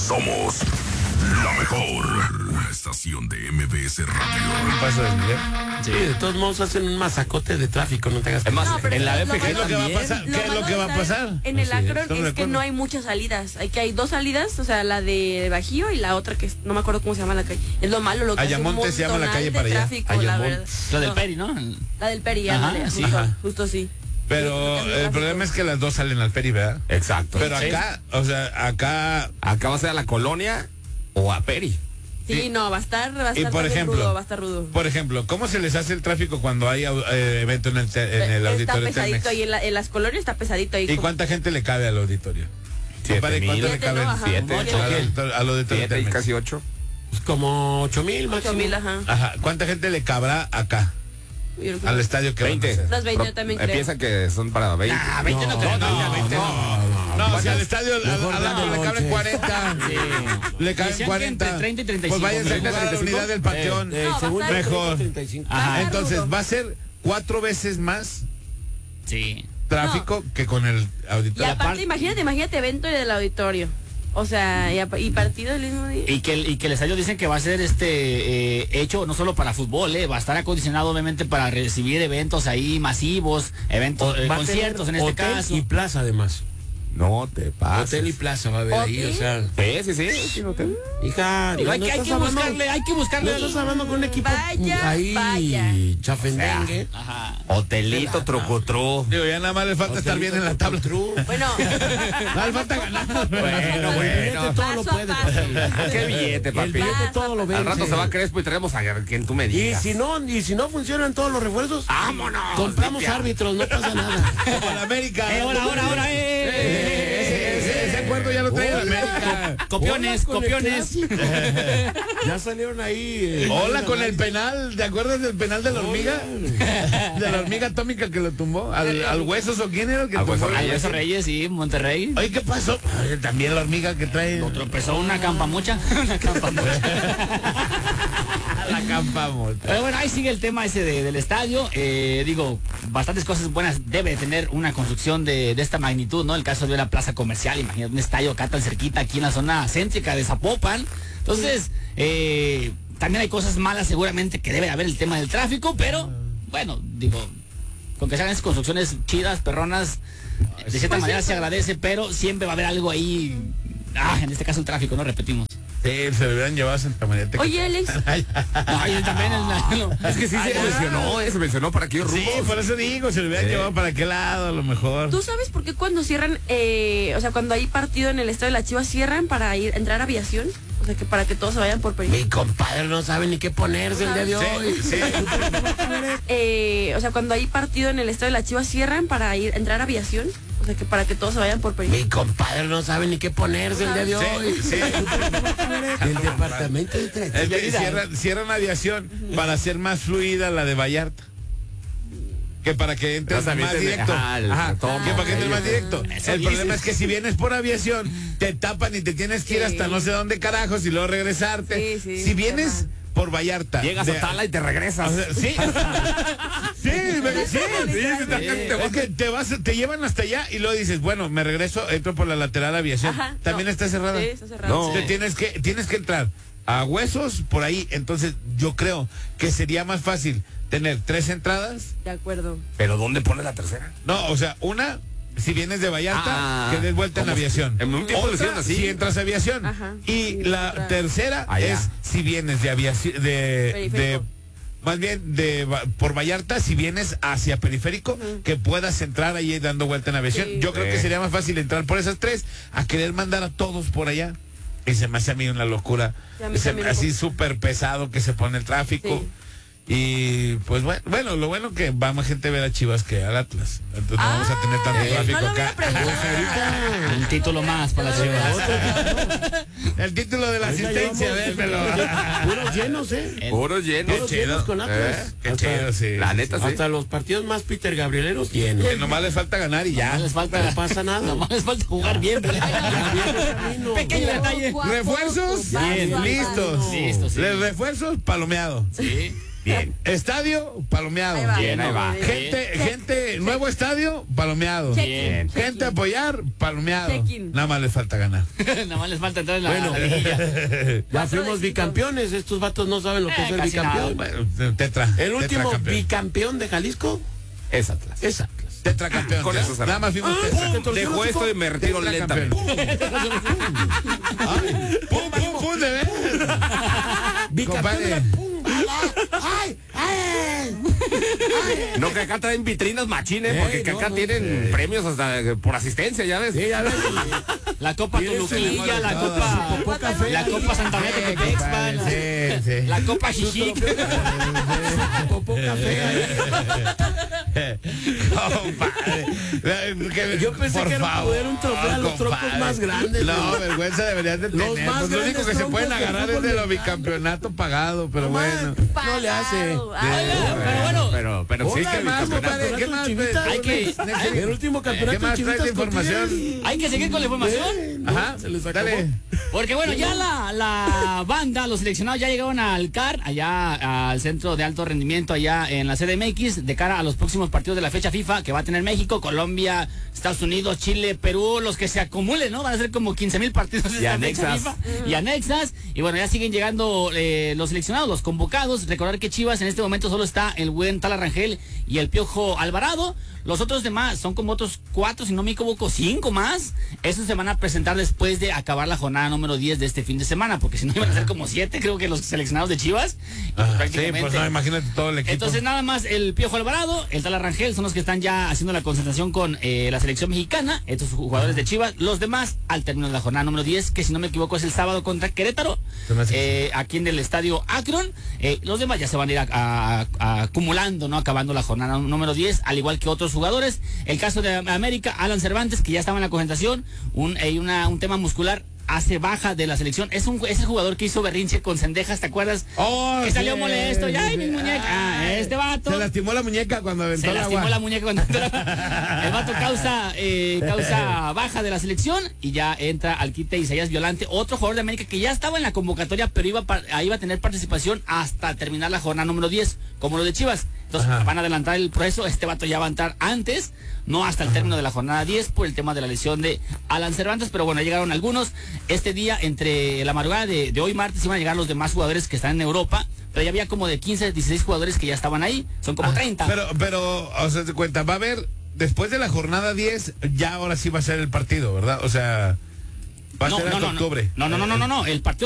Somos la mejor estación de MBS Radio. ¿Qué pasa del video? Sí, de todos modos hacen un masacote de tráfico, no te hagas. Es más, No, pero en la lo FG, ¿qué es lo que va a pasar? ¿Qué es lo que va a pasar? En el Así es, Akron ¿estamos de es que acuerdo? no hay muchas salidas. Hay dos salidas, o sea, la de Bajío y la otra que no me acuerdo cómo se llama la calle. Es lo malo, lo que Ayamonte hace se llama la calle un para allá. tráfico, la Ayamonte. verdad. Lo del No, Peri, ¿no? La del Peri, Ajá, ándale, sí. justo, Ajá. justo sí. Pero Sí, el problema es que las dos salen al Peri, ¿verdad? Exacto. Pero Sí. acá, o sea, acá... Acá va a ser a la colonia o a Peri. Sí, no, va a estar Y por también ejemplo, rudo, va a estar rudo. Por ejemplo, ¿cómo se les hace el tráfico cuando hay evento en el Está auditorio pesadito Telmex? ahí, en las colonias está pesadito ahí. ¿Y cuánta gente le cabe al auditorio? 7,000. ¿Cuánto le Siete, cabe ¿no? Ajá. Siete, al auditorio 7 y Telmex? casi 8. Pues como 8,000 máximo. 8,000, ajá. Ajá. ¿Cuánta gente le cabrá acá? Yo creo que- Al estadio que van a 20. hacer? Los 20 yo también creo. Empieza que son para 20. Ah, 20 no creo. No, 20 no, o sea, al estadio Mejor al rato dale le caben 40. Le caben Decían que 40. entre 30 y 35. Pues váyanse a jugar a la 35. unidad del Panteón. No, va a según estar mejor. 35. Ajá. estar Entonces, rudo. va a ser 4 veces más Sí. tráfico que con el Y auditorio. aparte, imagínate evento del auditorio. O sea, y partido el mismo día. Y que el estadio dicen que va a ser hecho no solo para fútbol, va a estar acondicionado obviamente para recibir eventos ahí masivos, eventos, Va a conciertos en tener este hotel caso. y plaza además. No te pases. Hotel y plaza va a haber ahí, ¿Hotel? o sea. Sí, hotel. Hija, Digo, hay no que estás hablando- hay que buscarle. No estás hablando con un equipo Vaya, ahí vaya. chafendengue. Ajá. Hotelito, trocotro. Digo, ya nada más le falta estar bien en la tabla. Bueno, No le falta ganar. Bueno, El billete todo lo paso a puede. paso. Qué billete, El papi. billete todo lo vence. Pues Al rato se va Crespo y traemos a quien tú me ¿Eh? digas. Y si no funcionan todos los refuerzos, ¡vámonos! compramos limpia. árbitros, no pasa nada. Como la América. Ahora, Ese acuerdo ya lo trae la América. Copiones, Hola con el copiones. clásico. Ya salieron ahí. Hola con el penal. ¿Te acuerdas del penal de la hormiga? De la hormiga atómica que lo tumbó. ¿Al Huesos o quién era el que Al tumbó? Hueso Ahí esos Reyes, sí, Monterrey. Oye, ¿qué pasó? Ay, también la hormiga que trae. Tropezó una campamucha. Una campamucha. La campamos. Pero bueno, ahí sigue el tema ese del estadio. Digo, bastantes cosas buenas debe tener una construcción de esta magnitud, ¿no? El caso de la plaza comercial, imagínate un estadio acá tan cerquita, aquí en la zona céntrica de Zapopan. Entonces, también hay cosas malas seguramente que debe haber el tema del tráfico, pero bueno, digo, con que se hagan esas construcciones chidas, perronas, de cierta manera se agradece, pero siempre va a haber algo ahí. En este caso el tráfico, ¿no? Repetimos. Sí, se lo hubieran llevado a Santa María. Oye, Alex, No, y también Es que sí se mencionó para aquellos Sí, rumbos. por eso digo, se lo hubieran llevado para qué lado, a lo mejor. ¿tú sabes por qué cuando cierran, o sea, cuando hay partido en el estadio de las Chivas cierran para entrar a aviación? O sea, que para que todos se vayan por Mi periférico. compadre no sabe ni qué ponerse el día de hoy. Sí, sí. O sea, cuando hay partido en el estadio de las Chivas cierran para entrar a aviación. O sea, que para que todos se vayan por periférico. Mi compadre no sabe ni qué ponerse el día de hoy. Sí, sí. El departamento de Es que entretenimiento. cierran aviación para hacer más fluida la de Vallarta. Que para que entres Pero también más te- directo. ajá, el ratón, que para que entres más directo. Eso El problema dices. es que si vienes por aviación, te tapan y te tienes que ir Sí. hasta no sé dónde carajos y luego regresarte. Sí, sí, si está vienes mal. por Vallarta. Llegas a Tala y te regresas. O sea, sí. Sí, sí, Literalmente. es que te llevan hasta allá y luego dices, bueno, me regreso, entro por la lateral aviación. Ajá, También no. está cerrada. Sí, está cerrada. No. Te tienes que entrar a Huesos por ahí. Entonces, yo creo que sería más fácil tener 3 entradas. De acuerdo. ¿Pero dónde pones la tercera? No, o sea, una, si vienes de Vallarta, que des vuelta en ¿cómo? aviación. En un tiempo lo Otra, hicieron así. si entras a aviación. Ajá. Y Y la otra- tercera Allá. es si vienes de aviación, de Periférico. más bien por Vallarta, si vienes hacia periférico, que puedas entrar ahí dando vuelta en aviación. Sí. Yo creo que sería más fácil entrar por esas 3 a querer mandar a todos por allá. Y se me hace a mí una locura. Sí, a mí también Así un poco. súper pesado que se pone el tráfico. Sí. Y pues bueno, lo bueno que va más gente a ver a Chivas que al Atlas. Entonces no vamos a tener tanto tráfico no lo había acá. preguntado. Un título más para las Chivas. El título de la asistencia, démelo. Puros llenos, ¿eh? Puros llenos. Puros llenos con Atlas. Qué chido, sí. La neta, sí. Hasta los partidos más Peter Gabrieleros tienen. Que nomás les falta ganar y ya. No les falta, No pasa nada. Nomás les falta jugar bien. Pequeño detalle. ¿Refuerzos? Bien. Listos. Listos, sí. Les refuerzos, palomeado. Sí. Bien. Estadio, palomeado. Ahí va. Bien, ahí va. Gente, nuevo estadio, palomeado. Bien. Gente a apoyar, palomeado. Check-in. Nada más les falta ganar. Nada más les falta entrar en la Bueno. liguilla. Ya fuimos bicampeones, estos vatos no saben lo que es ser casi bicampeón. Bueno, tetra. El último tetracampeón. bicampeón de Jalisco Es Atlas. es Atlas. Tetracampeón. Con ¿ya? eso cerramos. Nada más fuimos tetra. Dejo esto y me retiro Tetracampeón. lentamente. Ay, pum, pum, pum, de ver. Bicampeón de la Compadre. pum. ¡Ay! ¡Ay! No, que acá traen vitrinas machines, porque que no, acá no, tienen premios hasta por asistencia, ya ves. Sí, ya ves. La Copa Tienes Toluquilla, el la mejor de Copa... Popó Café. La Copa Santa María de Texpan, Sí. la Copa Jijic. Popó Café. Compadre. Yo pensé Por que favor, era un trofeo a los troncos compadre. más grandes. No, güey. vergüenza deberías de Los tener. más Pues lo único grandes que se pueden troncos del agarrar es de fútbol los bicampeonatos pagados, pero bueno. No le hace. Pero bueno, Pero sí Hola, que más, bicampeonato. compadre, ¿qué más? Chivita, Hay que- El último ¿Qué campeonato más de traes de Chivitas información? Cotidiano. hay que seguir con la información. Ajá, se les acabó. dale. Porque bueno, ya la banda, los seleccionados ya llegaron al CAR, allá al Centro de Alto Rendimiento, allá en la CDMX, de cara a los próximos partidos de la fecha FIFA que va a tener México, Colombia, Estados Unidos, Chile, Perú, los que se acumulen, ¿no? Van a ser como 15,000 partidos de Y esta fecha anexas. FIFA. Y anexas. Y bueno, ya siguen llegando los seleccionados, los convocados. Recordar que Chivas en este momento solo está el buen Tala Rangel y el Piojo Alvarado. Los otros demás son como otros 4, si no me equivoco, 5 más. Esos se van a presentar después de acabar la jornada número 10 de este fin de semana, porque si no iban a ser como 7, creo que los seleccionados de Chivas. Y pues, Sí, prácticamente. pues no, imagínate todo el equipo. Entonces nada más el Piojo Alvarado, el Tala Rangel son los que están ya haciendo la concentración con la selección mexicana, estos jugadores de Chivas. Los demás al término de la jornada número 10, que si no me equivoco es el sábado contra Querétaro, Se me hace aquí en el estadio Akron. Los demás ya se van a ir acumulando, ¿no? Acabando la jornada número 10, al igual que otros jugadores. El caso de América, Alan Cervantes, que ya estaba en la concentración, un tema muscular, hace baja de la selección. Es el jugador que hizo berrinche con Cendejas, ¿te acuerdas? Oh, Que sí, salió molesto, ya, ay, mi sí. muñeca. Ay, Este vato se lastimó la muñeca cuando aventó se el lastimó agua. la muñeca cuando entró. El vato causa baja de la selección y ya entra al quite Isaías Violante, otro jugador de América que ya estaba en la convocatoria, pero iba a tener participación hasta terminar la jornada número 10, como lo de Chivas. Entonces van a adelantar el proceso. Este vato ya va a entrar antes, no hasta el término de la jornada 10 por el tema de la lesión de Alan Cervantes, pero bueno, llegaron algunos. Este día, entre la madrugada de hoy martes, iban a llegar los demás jugadores que están en Europa, pero ya había como de 15, 16 jugadores que ya estaban ahí, son como 30. Pero, o sea, te cuenta, va a haber, después de la jornada 10, ya ahora sí va a ser el partido, ¿verdad? O sea, va a ser hasta octubre. No, el partido